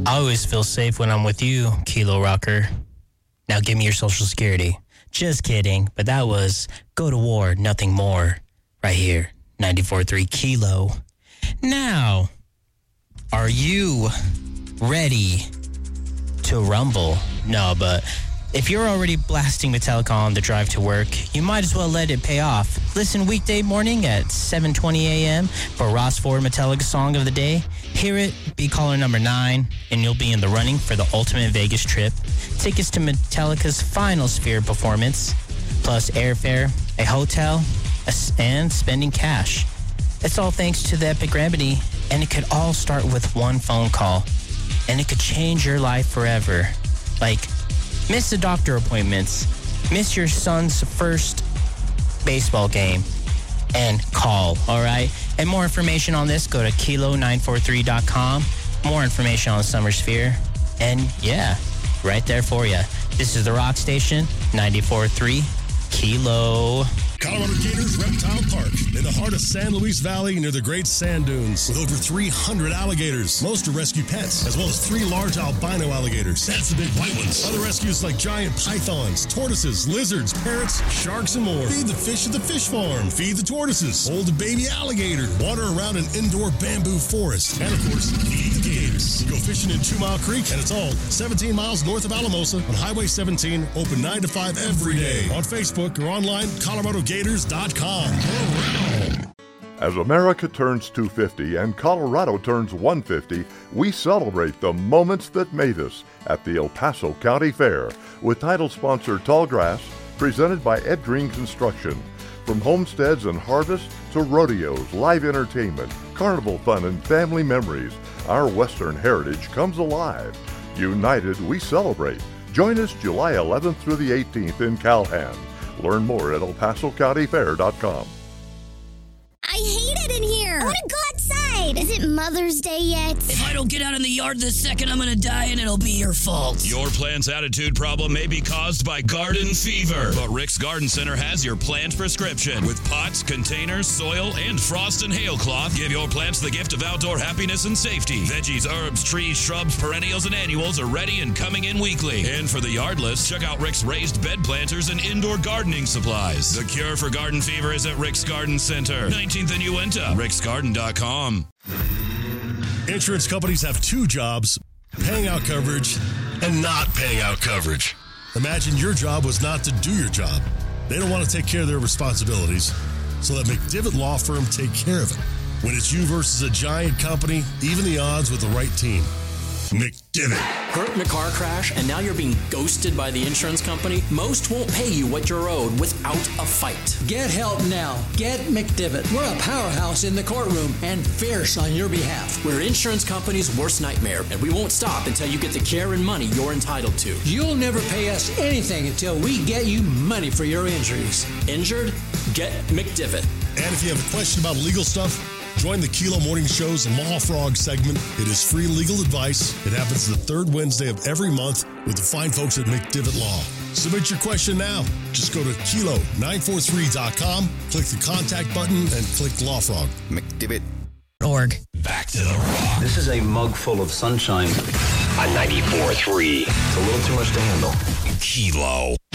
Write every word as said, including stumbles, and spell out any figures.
I always feel safe when I'm with you, Kilo Rocker. Now give me your social security. Just kidding, but that was Go to War, Nothing More, right here, ninety-four point three Kilo. Now, are you ready to rumble? No, but if you're already blasting Metallica on the drive to work, you might as well let it pay off. Listen weekday morning at seven twenty a.m. for Ross Ford Metallica Song of the Day. Hear it, be caller number nine, and you'll be in the running for the ultimate Vegas trip. Tickets to Metallica's final Sphere performance, plus airfare, a hotel, and spending cash. It's all thanks to the Epic Remedy, and it could all start with one phone call, and it could change your life forever. Like, miss the doctor appointments, miss your son's first baseball game, and call, all right? And more information on this, go to kilo nine four three dot com. More information on Summer Sphere. And yeah, right there for you. This is the Rock Station, ninety-four point three Kilo. Colorado Gators Reptile Park, in the heart of San Luis Valley near the Great Sand Dunes, with over three hundred alligators. Most are rescue pets, as well as three large albino alligators. That's the big white ones. Other rescues like giant pythons, tortoises, lizards, parrots, sharks, and more. Feed the fish at the fish farm. Feed the tortoises. Hold a baby alligator. Water around an indoor bamboo forest. And, of course, feed the gators. Go fishing in Two Mile Creek, and it's all seventeen miles north of Alamosa on Highway seventeen, open nine to five every day. On Facebook or online, Colorado Gators dot com. As America turns two hundred fifty and Colorado turns one hundred fifty, we celebrate the moments that made us at the El Paso County Fair with title sponsor Tallgrass, presented by Ed Green Construction. From homesteads and harvest to rodeos, live entertainment, carnival fun, and family memories, our Western heritage comes alive. United, we celebrate. Join us July eleventh through the eighteenth in Calhan. Learn more at el paso county fair dot com. I hate it in here. I want to go outside. Is it Mother's Day yet? If I don't get out in the yard this second, I'm going to die, and it'll be your fault. Your plant's attitude problem may be caused by garden fever, but Rick's Garden Center has your plant prescription. With pots, containers, soil, and frost and hail cloth, give your plants the gift of outdoor happiness and safety. Veggies, herbs, trees, shrubs, perennials, and annuals are ready and coming in weekly. And for the yardless, check out Rick's raised bed planters and indoor gardening supplies. The cure for garden fever is at Rick's Garden Center, nineteenth and Uinta, ricks garden dot com. Insurance companies have two jobs, paying out coverage and not paying out coverage. Imagine your job was not to do your job. They don't want to take care of their responsibilities, so let McDivitt Law Firm take care of it. When it's you versus a giant company, even the odds with the right team. McDivitt. Hurt in a car crash and now you're being ghosted by the insurance company? Most won't pay you what you're owed without a fight. Get help now. Get McDivitt. We're a powerhouse in the courtroom and fierce on your behalf. We're insurance company's worst nightmare, and we won't stop until you get the care and money you're entitled to. You'll never pay us anything until we get you money for your injuries. Injured? Get McDivitt. And if you have a question about legal stuff, join the Kilo Morning Show's Law Frog segment. It is free legal advice. It happens the third Wednesday of every month with the fine folks at McDivitt Law. Submit your question now. Just go to kilo nine four three dot com, click the contact button, and click Law Frog. McDivitt. Org. Back to the rock. This is a mug full of sunshine. On ninety-four point three. It's a little too much to handle. Kilo.